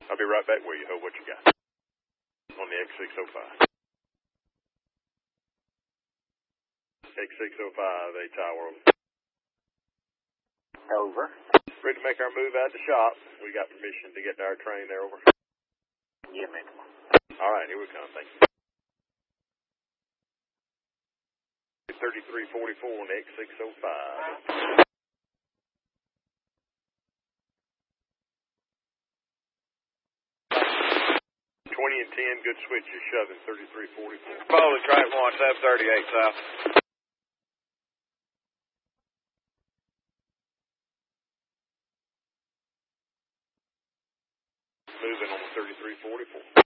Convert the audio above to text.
I'll be right back with you. What you got? On the X605. X605, A Tower. Over. Ready to make our move out of the shop. We got permission to get to our train there, over. Yeah, man. All right, here we come. Thank you. 3344 on the X605. 20 and 10, good switches, shoving 3344. Follow the track 1738 south. Moving on 3344.